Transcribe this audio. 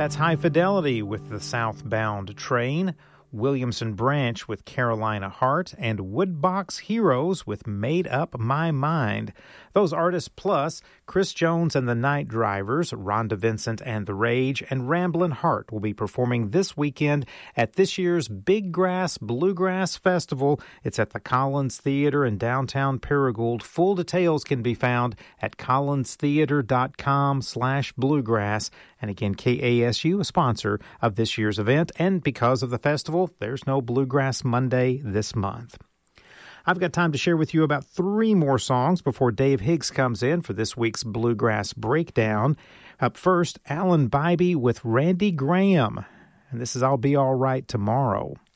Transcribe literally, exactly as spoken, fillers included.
That's High Fidelity with the Southbound Train, Williamson Branch with Carolina Heart, and Woodbox Heroes with Made Up My Mind. Those artists plus Chris Jones and the Night Drivers, Rhonda Vincent and The Rage, and Ramblin' Heart will be performing this weekend at this year's Big Grass Bluegrass Festival. It's at the Collins Theater in downtown Paragould. Full details can be found at collinstheater.com slash bluegrass. And again, K A S U, a sponsor of this year's event. And because of the festival, there's no Bluegrass Monday this month. I've got time to share with you about three more songs before Dave Higgs comes in for this week's Bluegrass Breakdown. Up first, Alan Bybee with Randy Graham. And this is I'll Be All Right Tomorrow.